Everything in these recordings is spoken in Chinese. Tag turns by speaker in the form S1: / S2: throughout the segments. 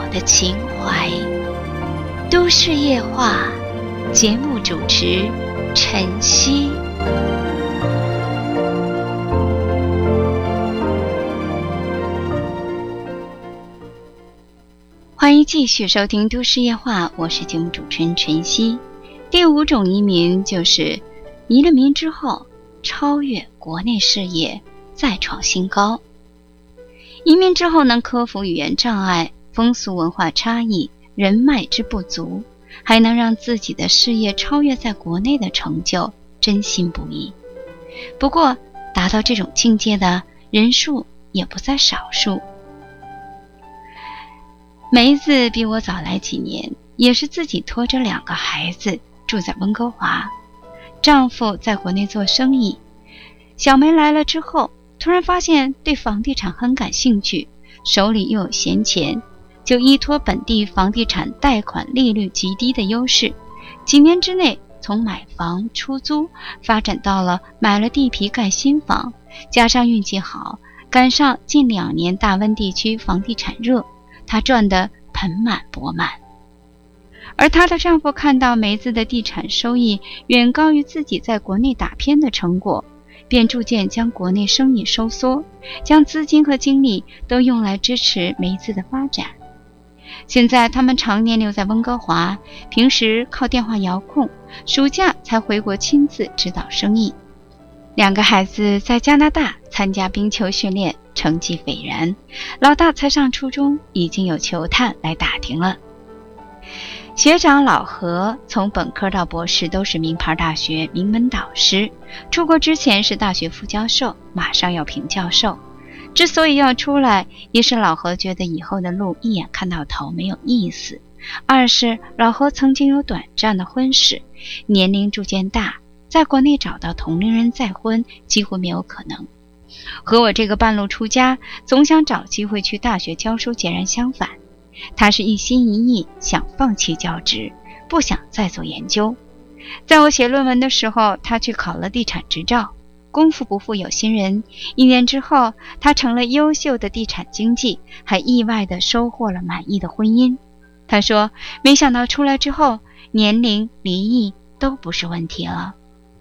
S1: 的情怀。都市夜话，节目主持晨曦。欢迎继续收听都市夜话，我是节目主持人晨曦。第5种移民就是移了民之后超越国内事业，再创新高。移民之后能克服语言障碍、风俗文化差异、人脉之不足，还能让自己的事业超越在国内的成就，真心不易。不过达到这种境界的人数也不在少数。梅子比我早来几年，也是自己拖着2个孩子住在温哥华，丈夫在国内做生意。小梅来了之后，突然发现对房地产很感兴趣，手里又有闲钱，就依托本地房地产贷款利率极低的优势，几年之内从买房出租发展到了买了地皮盖新房，加上运气好，赶上近2年大温地区房地产热，她赚得盆满钵满。而她的丈夫看到梅子的地产收益远高于自己在国内打拼的成果，便逐渐将国内生意收缩，将资金和精力都用来支持梅子的发展。现在他们常年留在温哥华，平时靠电话遥控，暑假才回国亲自指导生意。2个孩子在加拿大参加冰球训练，成绩斐然，老大才上初中，已经有球探来打听了。学长老何从本科到博士都是名牌大学名门导师，出国之前是大学副教授，马上要评教授。之所以要出来，一是老何觉得以后的路一眼看到头没有意思，二是老何曾经有短暂的婚史，年龄逐渐大，在国内找到同龄人再婚几乎没有可能。和我这个半路出家，总想找机会去大学教书截然相反，他是一心一意想放弃教职，不想再做研究。在我写论文的时候，他去考了地产执照。功夫不负有心人，1年之后，他成了优秀的地产经纪，还意外地收获了满意的婚姻。他说，没想到出来之后，年龄、离异都不是问题了。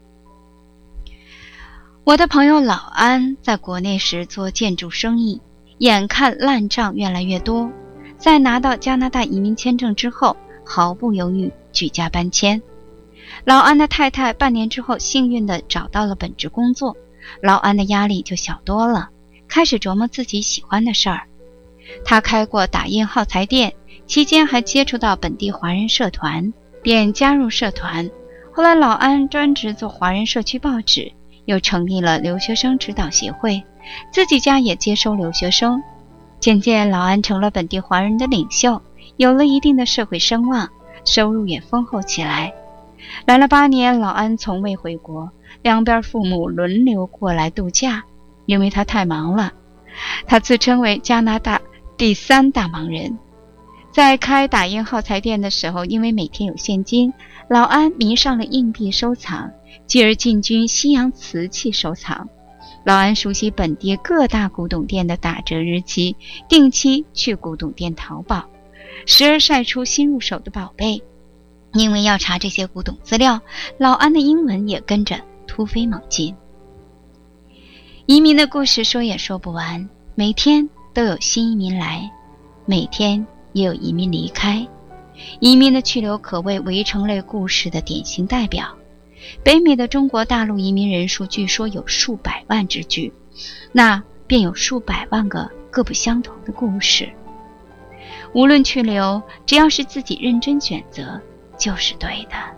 S1: 我的朋友老安在国内时做建筑生意，眼看烂账越来越多，在拿到加拿大移民签证之后，毫不犹豫举家搬迁。老安的太太半年之后幸运地找到了本职工作，老安的压力就小多了，开始琢磨自己喜欢的事儿。他开过打印耗材店，期间还接触到本地华人社团，便加入社团。后来老安专职做华人社区报纸，又成立了留学生指导协会，自己家也接收留学生。渐渐老安成了本地华人的领袖，有了一定的社会声望，收入也丰厚起来。来了8年，老安从未回国，两边父母轮流过来度假，因为他太忙了。他自称为加拿大第3大忙人。在开打印耗材店的时候，因为每天有现金，老安迷上了硬币收藏，继而进军西洋瓷器收藏。老安熟悉本地各大古董店的打折日期，定期去古董店淘宝，时而晒出新入手的宝贝。因为要查这些古董资料，老安的英文也跟着突飞猛进。移民的故事说也说不完，每天都有新移民来，每天也有移民离开。移民的去留可谓围城类故事的典型代表。北美的中国大陆移民人数据说有数百万之巨，那便有数百万个各不相同的故事。无论去留，只要是自己认真选择，就是对的。